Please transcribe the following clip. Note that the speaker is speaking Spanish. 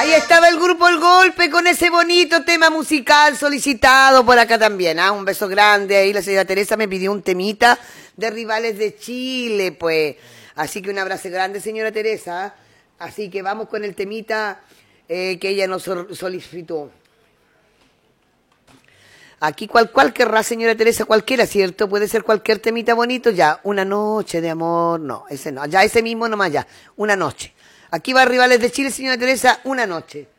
Ahí estaba el grupo El Golpe con ese bonito tema musical solicitado por acá también. Un beso grande. Ahí la señora Teresa me pidió un temita de Rivales de Chile, pues. Así que un abrazo grande, señora Teresa. Así que vamos con el temita que ella nos solicitó. Aquí cuál querrá, señora Teresa, cualquiera, ¿cierto? Puede ser cualquier temita bonito, ya. Una noche de amor, no, ese no. Ya ese mismo nomás, ya. Una noche. Aquí va Rivales de Chile, señora Teresa, una noche.